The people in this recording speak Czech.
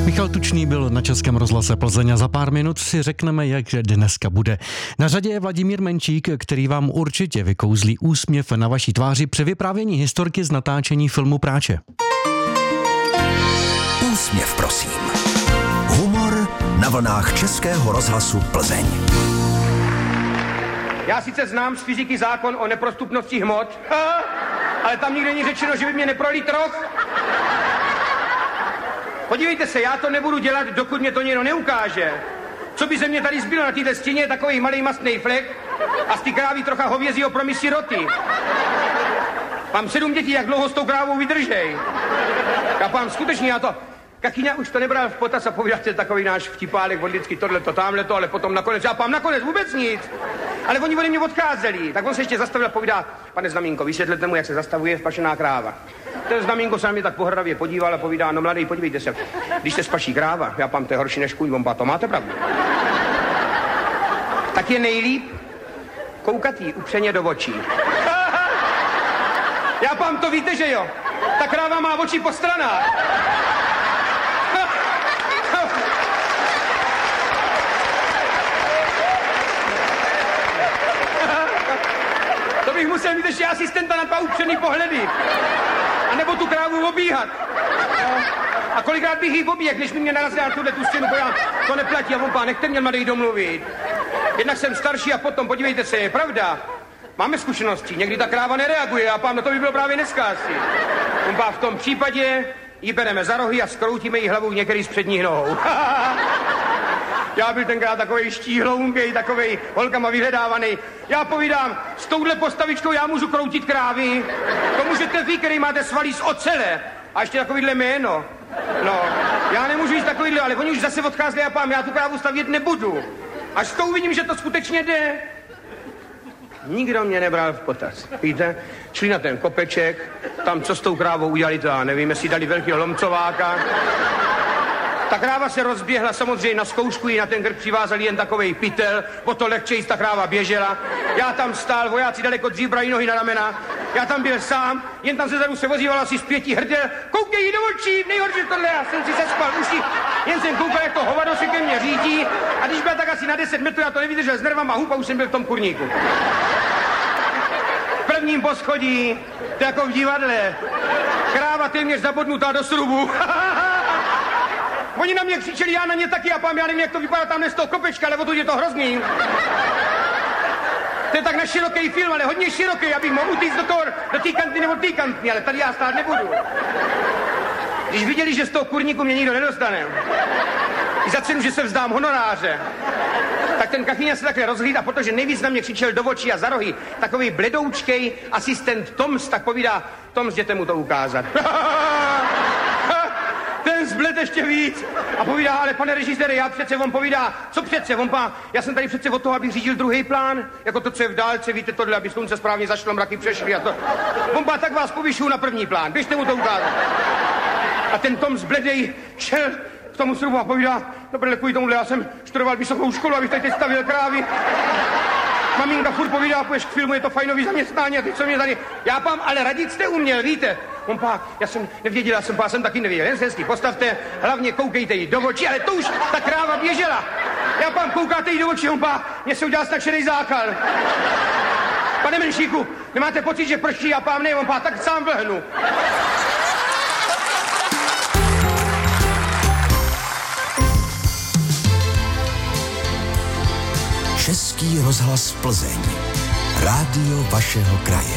Michal Tučný byl na Českém rozhlase Plzeň a za pár minut si řekneme, jak dneska bude. Na řadě je Vladimír Menčík, který vám určitě vykouzlí úsměv na vaší tváři při vyprávění historky z natáčení filmu Práče. Úsměv, prosím. Humor na vlnách Českého rozhlasu Plzeň. Já sice znám z fyziky zákon o neprostupnosti hmot, ale tam nikde není řečeno, že by mě neprolí troch. Podívejte se, já to nebudu dělat, dokud mě to někdo neukáže. Co by ze mě tady zbylo na této stěně, je takový malý mastný flek a z té krávy trocha hovězího pro misy roty. Mám 7 dětí, jak dlouho s tou krávou vydržej. Kapám, skutečně já to... Kakyňa už to nebral v potaz a povídat se takový náš vtipálek, on vždycky tohleto, tamhleto, ale potom nakonec, já pám nakonec vůbec nic. Ale oni ode mě odcházeli, tak on se ještě zastavil a povídá, pane Znamínko, vysvětlete mu, jak se zastavuje vpašená kráva. Ten Znamínko se na mě tak pohrdavě podíval a povídá, no mladý, podívejte se, když se spaší kráva, já pám, to je horší než kůň, on pá, to máte pravdu. Tak je nejlíp koukat jí upřeně do očí. Já pám, to víte, že jo, ta kráva má oči po stranách. To bych musel mít ještě asistenta na 2 upřený pohledy. A nebo tu krávu obíhat. No. A kolikrát bych jí obíhat, než mi mě narazila na tuhle tu stěnu, to neplatí, a on pán, nechte mě mladej domluvit. Jednak jsem starší a potom, podívejte se, je pravda. Máme zkušenosti, někdy ta kráva nereaguje a pán, no to by bylo právě dneska asi. On pán, v tom případě ji bereme za rohy a skroutíme jí hlavou některý z předních nohou. Já byl tenkrát takovej štíhlounkej, takovej holkama vyhledávaný. Já povídám, s touhle postavičkou já můžu kroutit krávy. To můžete vy, který máte svalí z ocele. A ještě takovýhle jméno. No, já nemůžu jít takovýhle, ale oni už zase odcházeli a pám, já tu krávu stavět nebudu. Až to uvidím, že to skutečně jde. Nikdo mě nebral v potaz. Víte, šli na ten kopeček, tam co s tou krávou udělali, to já nevím, jestli dali velkého lomcováka. Ta kráva se rozběhla, samozřejmě na zkoušku jí na ten krk přivázali jen takovej pytel, o to lehčej ta kráva běžela. Já tam stál, vojáci daleko dřív brali nohy na ramena. Já tam byl sám, jen tam zezadu se vozíval asi z 5 hrdel. Koukej jí do očí, nejhorší tohle, já jsem si sespal uši. Jen jsem koukal, jak to hovado se ke mně řítí. A když byla tak asi na 10 metrů, já to nevydržel s nervama hůb a už jsem byl v tom kurníku. V prvním poschodí, to jako v divadle. Kráva téměř zabodnutá do srubu. Oni na mě křičeli, já na ně taky a pám, já nevím, jak to vypadá tamhle z toho kopečka, ale odtud je to hrozný. To je tak na široký film, ale hodně široký, abych mohl utíct do té kantny nebo té kantny, ale tady já stát nebudu. Když viděli, že z toho kurníku mě nikdo nedostane, i za cenu, že se vzdám honoráře, tak ten Kachyňa se takhle rozhlíd a protože nejvíc na mě křičel do očí a za rohy, takový bledoučkej asistent Toms, tak povídá, Toms, jděte mu to ukázat. Ten zbled ještě víc a povídá, ale pane režisére, já přece, on povídá, co přece, on pá, já jsem tady přece od toho, abych řídil druhý plán, jako to, co je v dálce, víte tohle, aby slunce správně zašlo, mraky přešly a to. On pá, tak vás povyšuju na první plán, běžte mu to ukázat. A ten Tom zbledej šel k tomu srubu a povídá, dobré, kvůli tomuhle, já jsem študoval vysokou školu, abych tady teď stavil krávy. Maminka furt povídá, půjdeš k filmu, je to fajnový zaměstnání a teď co mě tady... Já pám, ale radit jste uměl, víte? On pá, já jsem nevěděl, já jsem taky nevěděl. Jen se hezky postavte, hlavně koukejte jí do očí, ale to už ta kráva běžela. Já pám, koukáte jí do očí, on pá, mě se udělal snačenej zákal. Pane Menšíku, nemáte pocit, že prší? Já pám, ne, on pá, tak sám vlhnu. Český rozhlas Plzeň. Rádio vašeho kraje.